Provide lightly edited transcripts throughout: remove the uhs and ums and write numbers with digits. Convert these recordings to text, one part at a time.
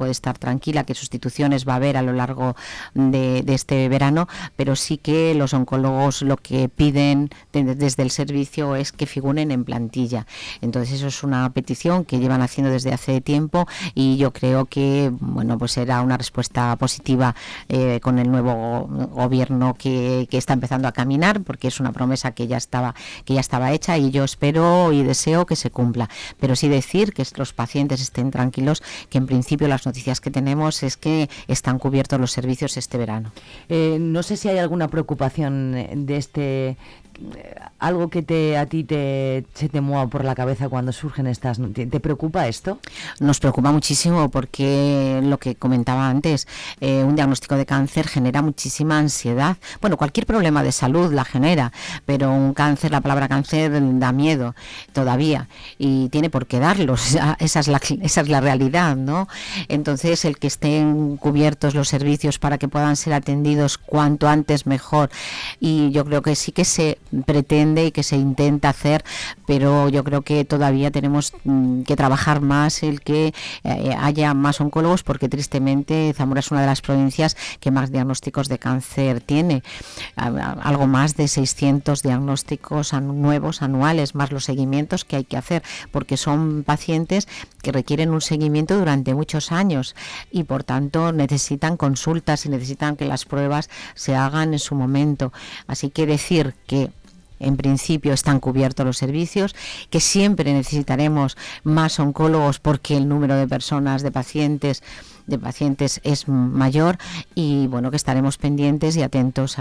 puede estar tranquila, que sustituciones va a haber a lo largo de este verano, pero sí que los oncólogos lo que piden desde el servicio es que figuren en plantilla. Entonces eso es una petición que llevan haciendo desde hace tiempo y yo creo que bueno, pues será una respuesta positiva con el nuevo gobierno que está empezando a caminar, porque es una promesa que ya estaba hecha y yo espero y deseo que se cumpla. Pero sí decir que los pacientes estén tranquilos, que en principio las noticias que tenemos es que están cubiertos los servicios este verano. No sé si hay alguna preocupación de algo que a ti se te mueva por la cabeza cuando surgen estas noticias. ¿Te preocupa esto? Nos preocupa muchísimo porque lo que comentaba antes, un diagnóstico de cáncer genera muchísima ansiedad. Bueno, cualquier problema de salud la genera, pero un cáncer, la palabra cáncer da miedo todavía y tiene por qué darlo. Esa es la realidad, ¿no? Entonces, el que estén cubiertos los servicios para que puedan ser atendidos cuanto antes mejor, y yo creo que sí que se pretende y que se intenta hacer, pero yo creo que todavía tenemos que trabajar más el que haya más oncólogos, porque tristemente Zamora es una de las provincias que más diagnósticos de cáncer tiene, algo más de 600 diagnósticos nuevos anuales, más los seguimientos que hay que hacer, porque son pacientes que requieren un seguimiento durante muchos años y por tanto necesitan consultas y necesitan que las pruebas se hagan en su momento. Así que decir que en principio están cubiertos los servicios, que siempre necesitaremos más oncólogos porque el número de personas, de pacientes es mayor, y bueno, que estaremos pendientes y atentos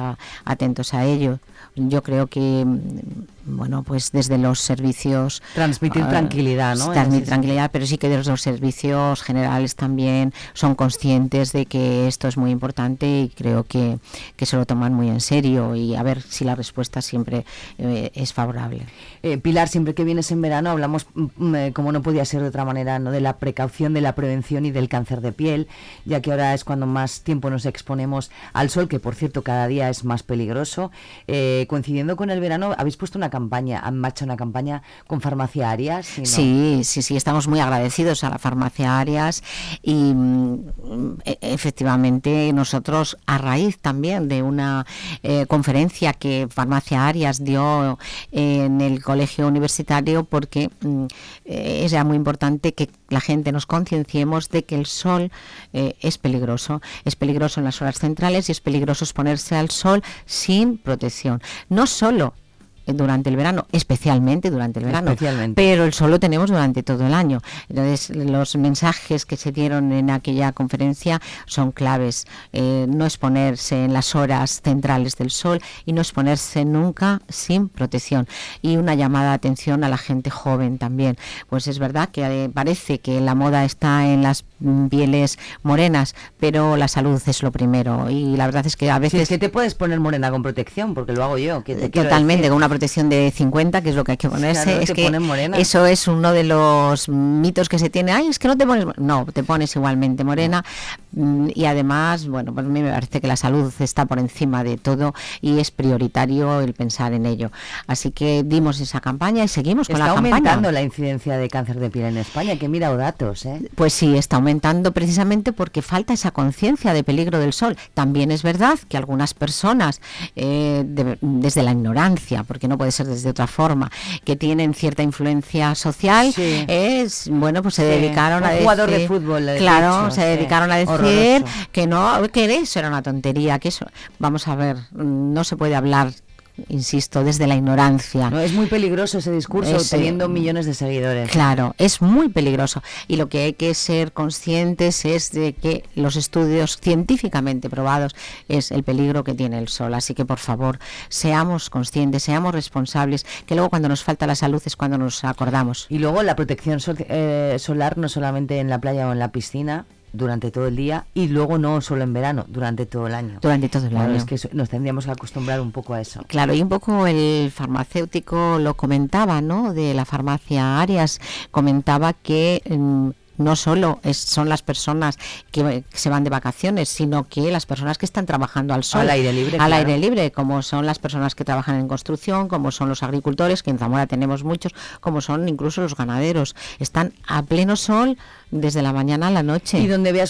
a ello. Yo creo que bueno, pues desde los servicios transmitir tranquilidad, ¿no? Transmitir tranquilidad, pero sí que desde los servicios generales también son conscientes de que esto es muy importante y creo que se lo toman muy en serio, y a ver si la respuesta siempre es favorable. Pilar, siempre que vienes en verano hablamos, como no podía ser de otra manera, ¿no?, de la precaución, de la prevención y del cáncer de piel, ya que ahora es cuando más tiempo nos exponemos al sol, que por cierto cada día es más peligroso. Coincidiendo con el verano, habéis puesto han marchado una campaña con Farmacia Arias. Sí, estamos muy agradecidos a la Farmacia Arias y efectivamente nosotros, a raíz también de una conferencia que Farmacia Arias dio en el colegio universitario, porque era muy importante que la gente nos concienciemos de que el sol es peligroso en las horas centrales y es peligroso exponerse al sol sin protección, no solo durante el verano, especialmente durante el verano, pero el sol lo tenemos durante todo el año. Entonces los mensajes que se dieron en aquella conferencia son claves: no exponerse en las horas centrales del sol y no exponerse nunca sin protección, y una llamada de atención a la gente joven también. Pues es verdad que parece que la moda está en las pieles morenas, pero la salud es lo primero, y la verdad es que a veces... Sí, es que te puedes poner morena con protección, porque lo hago yo. Totalmente, con una protección de 50, que es lo que hay que ponerse. Claro, es que eso es uno de los mitos que se tiene. Ay, es que no te pones... No, te pones igualmente morena, y además, bueno, pues a mí me parece que la salud está por encima de todo y es prioritario el pensar en ello. Así que dimos esa campaña y seguimos con la campaña. Está aumentando la incidencia de cáncer de piel en España, que he mirado datos, ¿eh? Pues sí, está aumentando precisamente porque falta esa conciencia de peligro del sol. También es verdad que algunas personas, desde la ignorancia, porque no puede ser desde otra forma, que tienen cierta influencia social, sí, pues se dedicaron a decir... jugador de fútbol, dedicaron a decir que no, que eso era una tontería, que eso... Vamos a ver, no se puede hablar, insisto, desde la ignorancia. No, es muy peligroso ese discurso, teniendo millones de seguidores. Claro, es muy peligroso, y lo que hay que ser conscientes es de que los estudios científicamente probados es el peligro que tiene el sol. Así que por favor, seamos conscientes, seamos responsables, que luego cuando nos falta la salud es cuando nos acordamos. Y luego la protección solar, no solamente en la playa o en la piscina, durante todo el día, y luego no solo en verano, durante todo el año. Durante todo el año. Es que nos tendríamos que acostumbrar un poco a eso. Claro, y un poco el farmacéutico lo comentaba, ¿no?, de la Farmacia Arias, comentaba que no solo son las personas que se van de vacaciones, sino que las personas que están trabajando al sol, al aire libre, aire libre, como son las personas que trabajan en construcción, como son los agricultores, que en Zamora tenemos muchos, como son incluso los ganaderos, están a pleno sol desde la mañana a la noche. Y donde veas